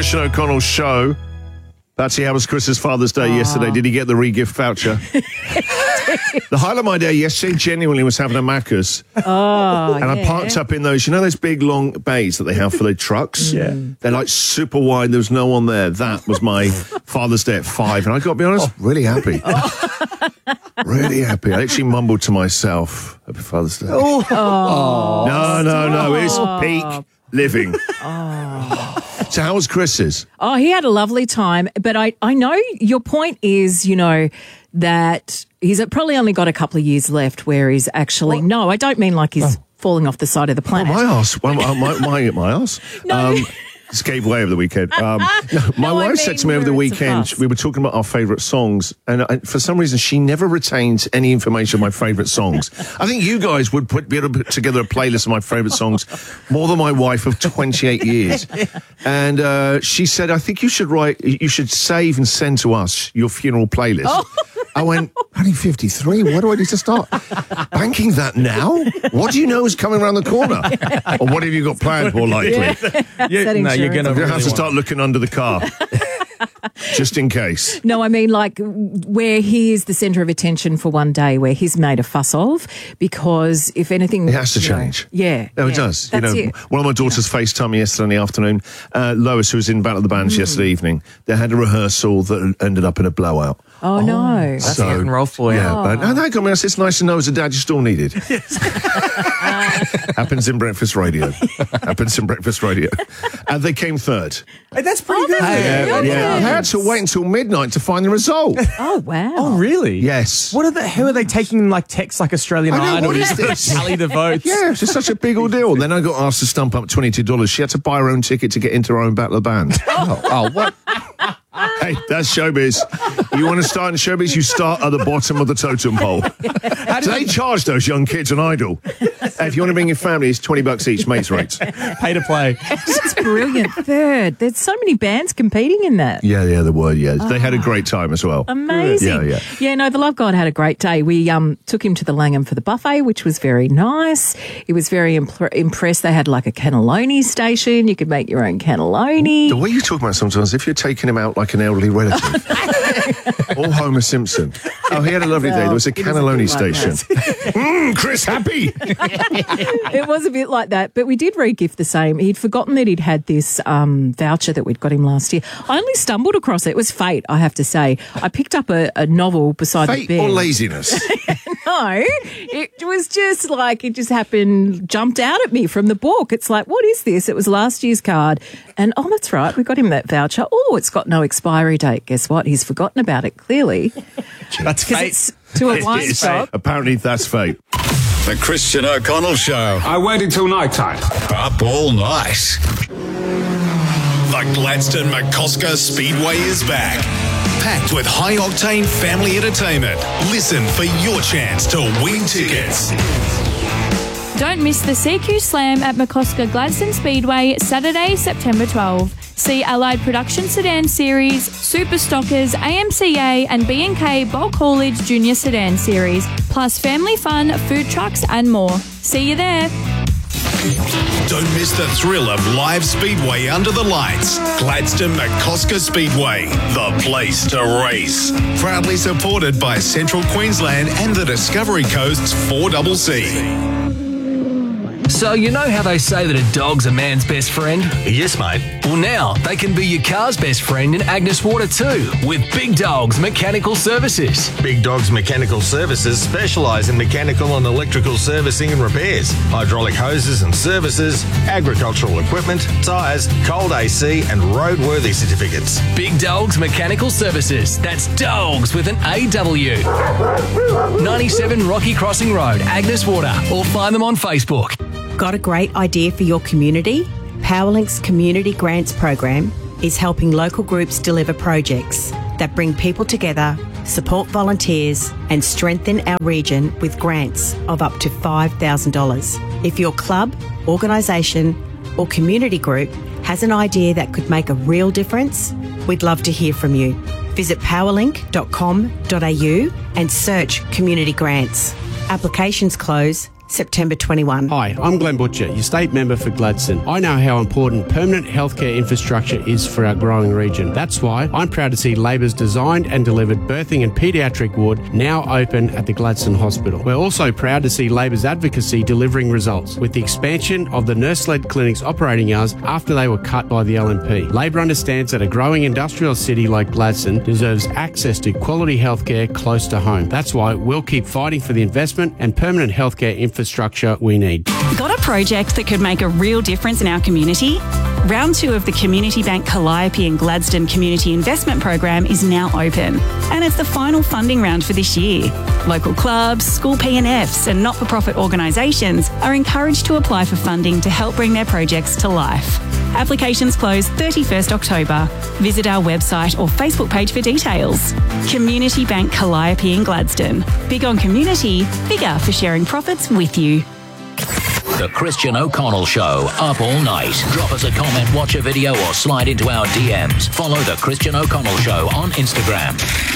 Christian O'Connell show. Patsy, how was Chris's Father's Day yesterday? Did he get the re-gift voucher? The highlight of my day yesterday genuinely was having a Macca's. I parked up in those, those big long bays that they have for the trucks? Yeah. They're like super wide. There was no one there. That was my Father's Day at 5. And I got to be honest, really happy. Really happy. I actually mumbled to myself, Happy Father's Day. No. It's peak living. So how was Chris's? Oh, he had a lovely time. But I know your point is, that he's probably only got a couple of years left where he's actually... What? No, I don't mean like he's falling off the side of the planet. My ass. My ass. No. Just gave way over the weekend. My wife said to me over the weekend, we were talking about our favourite songs, and for some reason she never retains any information of my favourite songs. I think you guys would be able to put together a playlist of my favourite songs more than my wife of 28 years. And she said, I think you should save and send to us your funeral playlist. I went, only 53? Why do I need to start banking that now? What do you know is coming around the corner? Or what have you got planned, more likely? You're going to have to start looking under the car. Just in case. No, I mean like where he is the centre of attention for one day, where he's made a fuss of, because if anything... It has to change. Yeah. No, it does. That's it. One of my daughters FaceTimed me yesterday in the afternoon. Lois, who was in Battle of the Bands yesterday evening, they had a rehearsal that ended up in a blowout. Oh, no. That's rock and roll for you. Yeah, but no, I said it's nice to know as a dad you're still needed. Happens in breakfast radio. And they came third. Hey, that's pretty good. Yeah. I had to wait until midnight to find the result. Oh, wow. Oh, really? Yes. Who are they taking like texts like Australian Idol? What is this? Tally the votes. Yeah, it's just such a big ordeal. Then I got asked to stump up $22. She had to buy her own ticket to get into her own Battle of the Band. What? Hey, that's showbiz. You want to start in showbiz, you start at the bottom of the totem pole. Do they charge those young kids an Idol? If you want to bring your family, it's $20 each, mates rates. Pay to play. That's brilliant. Third. There's so many bands competing in that. Yeah, there were, yeah. They had a great time as well. Amazing. Yeah. Yeah, no, the Love God had a great day. We took him to the Langham for the buffet, which was very nice. He was very impressed. They had like a cannelloni station. You could make your own cannelloni. The way you talk about sometimes, if you're taking him out like an elderly relative. Or Homer Simpson. Oh, he had a lovely day. There was a cannelloni station. Chris happy. It was a bit like that, but we did re-gift the same. He'd forgotten that he'd had this voucher that we'd got him last year. I only stumbled across it. It was fate, I have to say. I picked up a novel beside the bed. Fate or laziness? No, it was just like, it just happened, jumped out at me from the book. It's like, what is this? It was last year's card. And, oh, that's right, we got him that voucher. Oh, it's got no expiry date. Guess what? He's forgotten about it, clearly. That's fate. It's to a wine shop. Apparently that's fate. The Christian O'Connell Show. I waited till night time. Up all night. The Gladstone McCosker Speedway is back. Packed with high-octane family entertainment. Listen for your chance to win tickets. Don't miss the CQ Slam at McCosker Gladstone Speedway, Saturday, September 12. See Allied Production Sedan Series, Super Stockers, AMCA and B&K Bulk Haulage Junior Sedan Series, plus family fun, food trucks and more. See you there. Don't miss the thrill of live speedway under the lights. Gladstone McCosker Speedway, the place to race. Proudly supported by Central Queensland and the Discovery Coast's 4CC. So you know how they say that a dog's a man's best friend? Yes, mate. Well, now they can be your car's best friend in Agnes Water too, with Big Dogs Mechanical Services. Big Dogs Mechanical Services specialise in mechanical and electrical servicing and repairs, hydraulic hoses and services, agricultural equipment, tyres, cold AC and roadworthy certificates. Big Dogs Mechanical Services. That's dogs with an AW. 97 Rocky Crossing Road, Agnes Water, or find them on Facebook. Got a great idea for your community? Powerlink's Community Grants program is helping local groups deliver projects that bring people together, support volunteers and strengthen our region with grants of up to $5,000. If your club, organisation or community group has an idea that could make a real difference, we'd love to hear from you. Visit powerlink.com.au and search Community Grants. Applications close September 21. Hi, I'm Glenn Butcher, your state member for Gladstone. I know how important permanent healthcare infrastructure is for our growing region. That's why I'm proud to see Labor's designed and delivered birthing and paediatric ward now open at the Gladstone Hospital. We're also proud to see Labor's advocacy delivering results with the expansion of the nurse-led clinics operating hours after they were cut by the LNP. Labor understands that a growing industrial city like Gladstone deserves access to quality healthcare close to home. That's why we'll keep fighting for the investment and permanent healthcare infrastructure we need. Got a project that could make a real difference in our community? Round 2 of the Community Bank Calliope and Gladstone Community Investment Program is now open, and it's the final funding round for this year. Local clubs, school P&Fs and not-for-profit organisations are encouraged to apply for funding to help bring their projects to life. Applications close 31st October. Visit our website or Facebook page for details. Community Bank Calliope in Gladstone. Big on community, bigger for sharing profits with you. The Christian O'Connell Show, up all night. Drop us a comment, watch a video, or slide into our DMs. Follow The Christian O'Connell Show on Instagram.